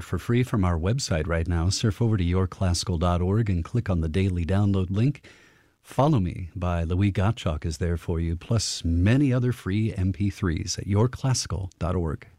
for free from our website right now. Surf over to yourclassical.org and click on the daily download link. Follow Me by Louis Gottschalk is there for you, plus many other free MP3s at yourclassical.org.